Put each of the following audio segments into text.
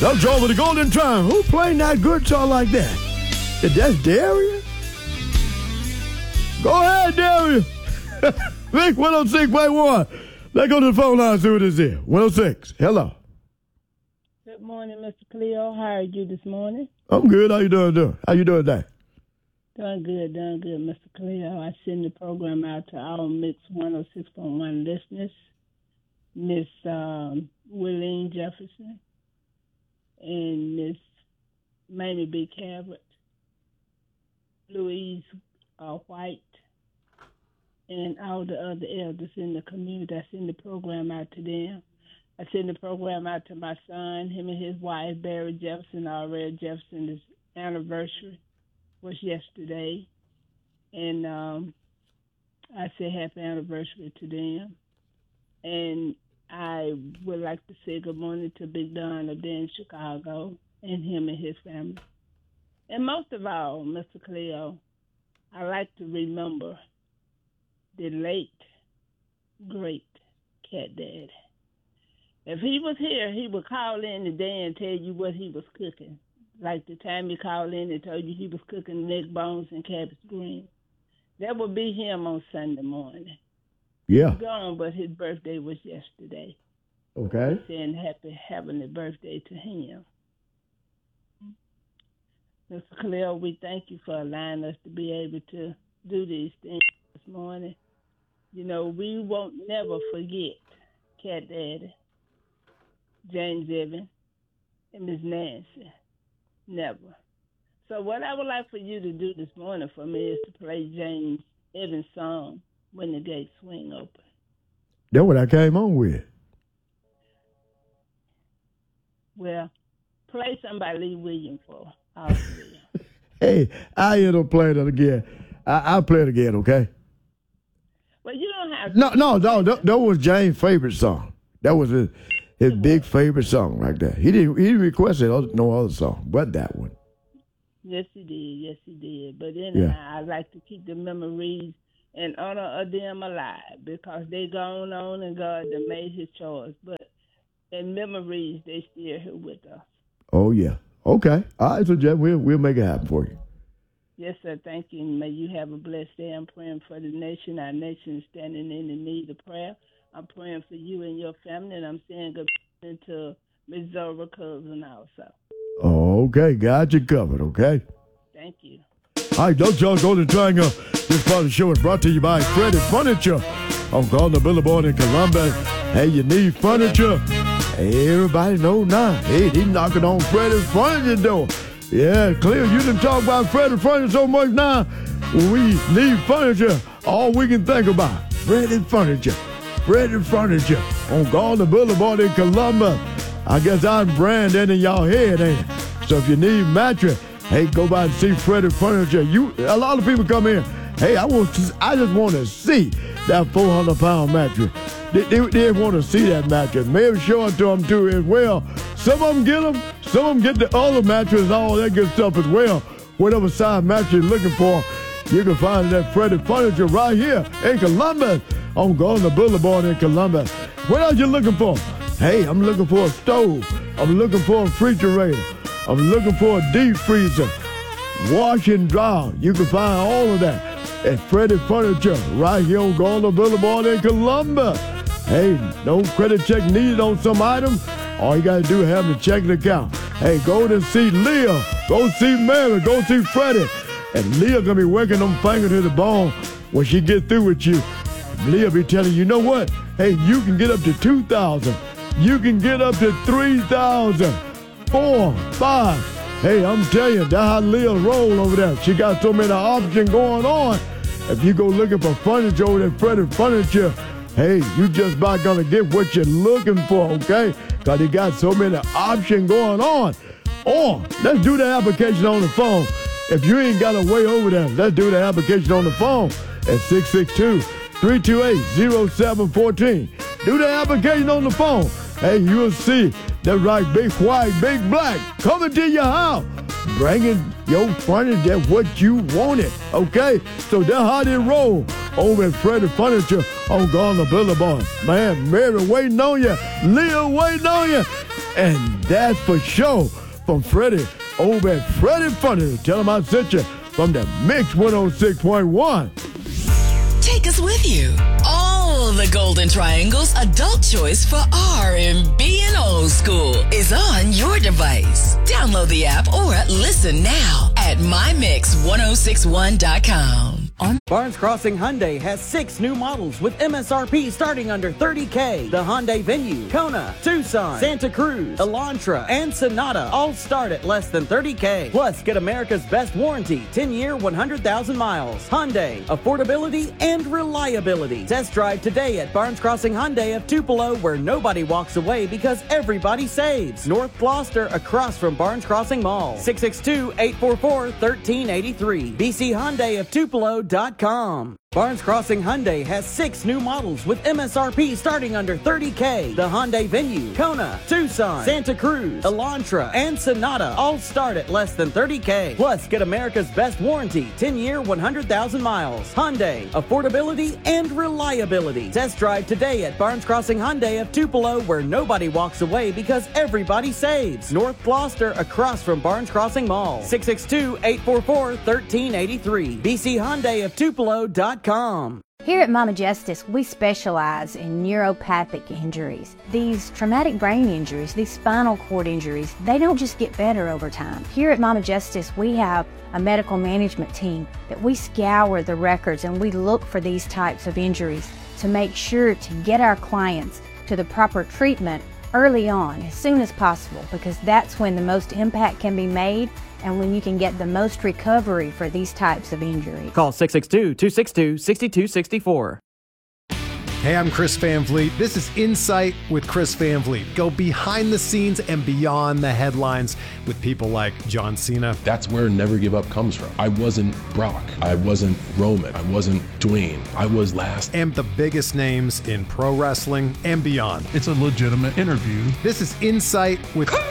That's over the Golden Triangle. Who playing that good song like that? That's Darius? Go ahead, Darius. Vic 106.1. Let's go to the phone line and see what this is. 106. Hello. Good morning, Mr. Cleo. How are you this morning? I'm good. How you doing? How you doing today? Doing good, Mr. Cleo. I send the program out to our Mix 106.1 listeners, Miss Willeen Jefferson and Miss Mamie B. Cabot, Louise White, and all the other elders in the community. I send the program out to them. I send the program out to my son, him and his wife, Barry Jefferson, Alred Jefferson. His anniversary was yesterday. And I say happy anniversary to them. And I would like to say good morning to Big Don up there in Chicago and him and his family. And most of all, Mr. Cleo, I like to remember the late, great Cat Daddy. If he was here, he would call in today and tell you what he was cooking. Like the time he called in and told you he was cooking neck bones and cabbage greens. That would be him on Sunday morning. Yeah. He's gone, but his birthday was yesterday. Okay. Saying happy heavenly birthday to him. Mr. Cleo, we thank you for allowing us to be able to do these things this morning. You know, we won't never forget Cat Daddy, James Evans, and Miss Nancy. Never. So what I would like for you to do this morning for me is to play James Evans' song, When the Gates Swing Open. That's what I came on with. Well, play somebody Lee Williams for all three. Hey, I end up playing it again. I'll play it again, okay? Well, you don't have to. No. That was James' favorite song. That was his big favorite song right there. He requested no other song but that one. Yes, he did. But anyhow, I like to keep the memories and honor of them alive because they gone on and God that made his choice. But in memories, they still here with us. Oh, yeah. Okay. All right, so Jeff, we'll make it happen for you. Yes, sir. Thank you. And may you have a blessed day. I'm praying for the nation. Our nation is standing in the need of prayer. I'm praying for you and your family, and I'm saying good morning to Ms. Zora Cousin also. Okay, got you covered, okay? Thank you. All right, don't y'all go to Triangle. This part of the show is brought to you by Freddie Furniture on Calling the Billboard in Columbus. Hey, you need furniture? Hey, everybody know now. Hey, they knocking on Freddie's Furniture door. Yeah, clear. You done talk about Freddie Furniture so much now. When we need furniture, all we can think about, Freddie Furniture. Freddie Furniture on Gardner Boulevard in Columbus. I guess I'm branded in y'all head, ain't it? So if you need mattress, hey, go by and see Freddie Furniture. A lot of people come in. Hey, I just want to see that 400-pound mattress. They want to see that mattress. Maybe show it to them too as well. Some of them get them. Some of them get the other mattress and all that good stuff as well. Whatever size mattress you're looking for, you can find it at Freddie Furniture right here in Columbus on Gardner Boulevard in Columbus. What else you looking for? Hey, I'm looking for a stove. I'm looking for a refrigerator. I'm looking for a deep freezer. Wash and dry. You can find all of that at Freddie Furniture right here on Gardner Boulevard in Columbus. Hey, no credit check needed on some items. All you got to do is have the checking account. Hey, go to see Leah. Go see Mary. Go see Freddie. And Leah going to be working them fingers to the bone when she get through with you. Leah be telling you know what? Hey, you can get up to $2,000. You can get up to $3,000. 4, 5. Hey, I'm telling you, that's how Leah roll over there. She got so many options going on. If you go looking for furniture over there, Freddie Furniture, hey, you just about gonna get what you're looking for, okay? Because they got so many options going on. Or, let's do the application on the phone. If you ain't got a way over there, let's do the application on the phone at 662-328-0714. Do the application on the phone. Hey, you'll see that right big white, big black coming to your house, bringing your furniture what you wanted, okay? So that's how they roll over at Freddie Furniture on Gardner Boulevard. Man, Mary waiting on you. Leah waiting on you. And that's for sure from Freddie over at Freddie Furniture. Tell them I sent you from the Mix 106.1. Take us with you. All the Golden Triangle's adult choice for R&B and old school is on your device. Download the app or listen now at mymix1061.com. Barnes Crossing Hyundai has 6 new models with MSRP starting under $30K. The Hyundai Venue, Kona, Tucson, Santa Cruz, Elantra, and Sonata all start at less than $30K. Plus, get America's best warranty, 10-year, 100,000 miles. Hyundai, affordability and reliability. Test drive today at Barnes Crossing Hyundai of Tupelo, where nobody walks away because everybody saves. North Gloucester, across from Barnes Crossing Mall. 662-844-1383. BC Hyundai of Tupelo.com. Barnes Crossing Hyundai has 6 new models with MSRP starting under $30K. The Hyundai Venue, Kona, Tucson, Santa Cruz, Elantra, and Sonata all start at less than $30K. Plus, get America's best warranty, 10-year, 100,000 miles. Hyundai, affordability and reliability. Test drive today at Barnes Crossing Hyundai of Tupelo, where nobody walks away because everybody saves. North Gloucester, across from Barnes Crossing Mall. 662-844-1383. BC Hyundai of Tupelo.com. Here at Mama Justice, we specialize in neuropathic injuries. These traumatic brain injuries, these spinal cord injuries, they don't just get better over time. Here at Mama Justice, we have a medical management team that we scour the records and we look for these types of injuries to make sure to get our clients to the proper treatment early on, as soon as possible, because that's when the most impact can be made and when you can get the most recovery for these types of injuries. Call 662-262-6264. Hey, I'm Chris Van Vliet. This is Insight with Chris Van Vliet. Go behind the scenes and beyond the headlines with people like John Cena. That's where Never Give Up comes from. I wasn't Brock. I wasn't Roman. I wasn't Dwayne. I was last. And the biggest names in pro wrestling and beyond. It's a legitimate interview. This is Insight with Chris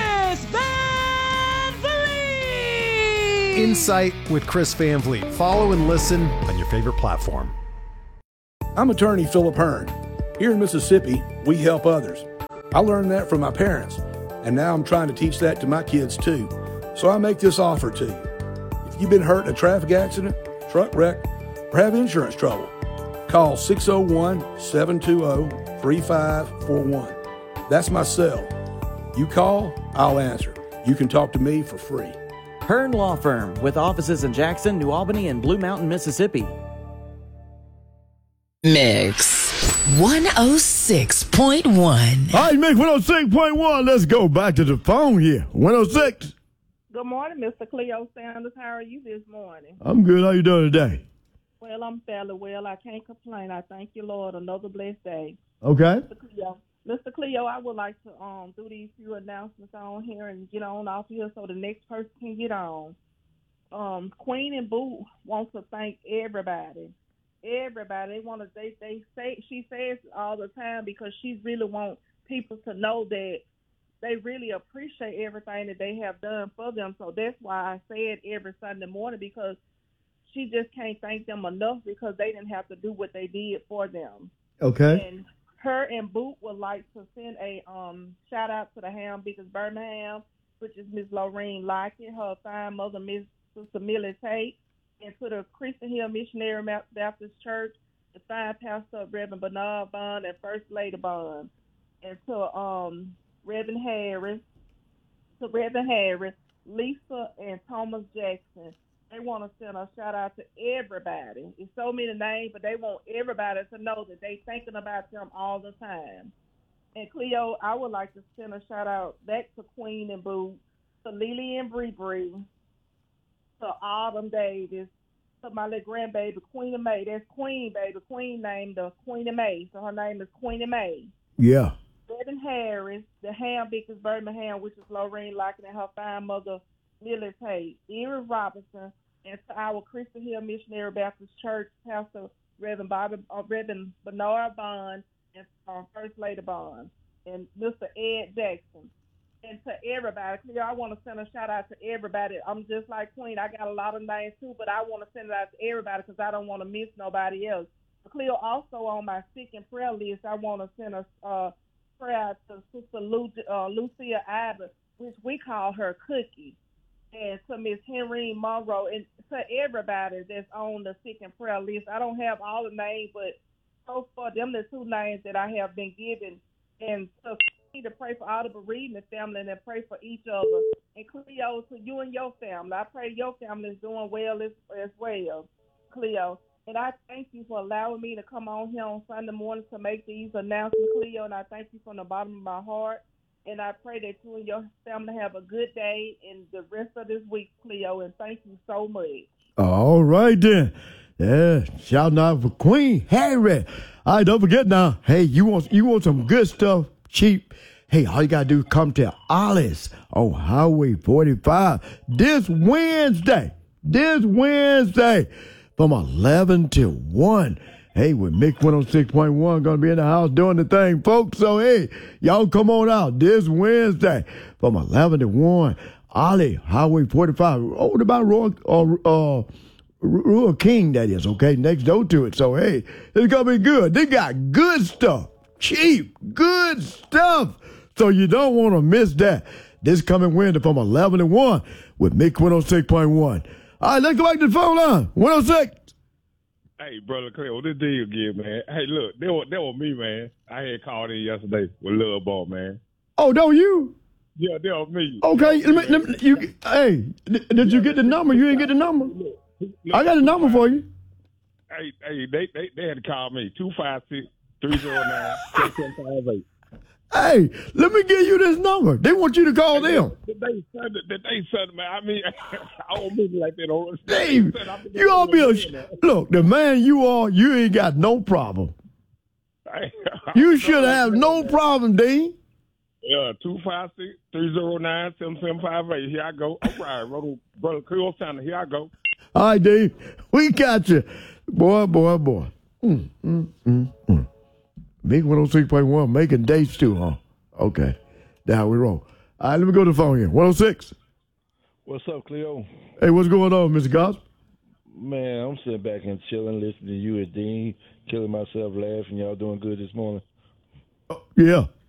Van Vliet! Insight with Chris Van Vliet. Follow and listen on your favorite platform. I'm attorney Philip Hearn. Here in Mississippi, we help others. I learned that from my parents, and now I'm trying to teach that to my kids too. So I make this offer to you. If you've been hurt in a traffic accident, truck wreck, or have insurance trouble, call 601-720-3541. That's my cell. You call, I'll answer. You can talk to me for free. Hearn Law Firm, with offices in Jackson, New Albany, and Blue Mountain, Mississippi. Mix 106.1. All right, Mix 106.1. Let's go back to the phone here. 106. Good morning, Mr. Cleo Sanders. How are you this morning? I'm good. How you doing today? Well, I'm fairly well. I can't complain. I thank you, Lord. Another blessed day. Okay. Mr. Cleo, I would like to do these few announcements on here and get on off here so the next person can get on. Queen and Boo wants to thank everybody. Everybody, they say, she says all the time because she really wants people to know that they really appreciate everything that they have done for them. So that's why I say it every Sunday morning, because she just can't thank them enough because they didn't have to do what they did for them. Okay. And her and Boot would like to send a shout out to the Ham Beakers Birmingham, which is Miss Lorraine Lockett, her fine mother, Miss Sister Millie Tate, and to the Christian Hill Missionary Baptist Church, the fine pastor Reverend Bernard Bond and First Lady Bond, and to Reverend Harris, Lisa and Thomas Jackson. They want to send a shout out to everybody. It's so many names, but they want everybody to know that they thinking about them all the time. And Cleo, I would like to send a shout out back to Queen and Boo, to Lily and Bree, to Autumn Davis, to my little grandbaby, Queen of May. That's Queen, baby. Queen named her Queen of May, so her name is Queen of May. Yeah. Reverend Harris, the Ham Beakers Birmingham, which is Lorraine Lockett and her fine mother, Millie Tate, Erie Robinson, and to our Christian Hill Missionary Baptist Church, Pastor Reverend Bernard Bond and First Lady Bond, and Mr. Ed Jackson. And to everybody, Cleo, I want to send a shout out to everybody. I'm just like Queen. I got a lot of names too, but I want to send it out to everybody because I don't want to miss nobody else. Cleo, also on my sick and prayer list, I want to send a prayer to Sister Lucia Abbott, which we call her Cookie, and to Miss Henry Monroe, and to everybody that's on the sick and prayer list. I don't have all the names, but so far, them the 2 names that I have been given. And to pray for all the bereavement family and pray for each other. And Cleo, to you and your family, I pray your family is doing well as well, Cleo. And I thank you for allowing me to come on here on Sunday morning to make these announcements, Cleo. And I thank you from the bottom of my heart. And I pray that you and your family have a good day and the rest of this week, Cleo. And thank you so much. All right, then. Yeah, shouting out for Queen Harry. All right, don't forget now. Hey, you want some good stuff, cheap? Hey, all you got to do is come to Ollie's on Highway 45 this Wednesday from 11 to 1. Hey, with Mick 106.1 going to be in the house doing the thing, folks. So, hey, y'all come on out this Wednesday from 11 to 1. Ollie, Highway 45, over about Royal King, that is, okay, next door to it. So, hey, it's going to be good. They got good stuff, cheap, good stuff. So you don't want to miss that. This coming Wednesday from 11 to 1 with Mick 106.1. All right, let's go back to the phone line. 106. Hey, Brother Cleo, this deal again, man. Hey, look, that was me, man. I had called in yesterday with Love Ball, man. Oh, that was you? Yeah, that was me. Okay, did you get the number? You didn't get the number? I got a number for you. Hey, they had to call me, 256-309-7758. Hey, let me give you this number. They want you to call them. They said, man, I mean, I don't mean like that. Dave, you all be look, the man you are, you ain't got no problem. You should have no problem, Dean. Yeah, 256-309-7758. Here I go. All right, Brother Cleo Santa, here I go. All right, Dave, we got you. Boy. Big 106.1, making dates too, huh? Okay. That's how we roll. All right, let me go to the phone here. 106. What's up, Cleo? Hey, what's going on, Mr. Goss? Man, I'm sitting back and chilling, listening to you and Dean, killing myself laughing. Y'all doing good this morning? Yeah.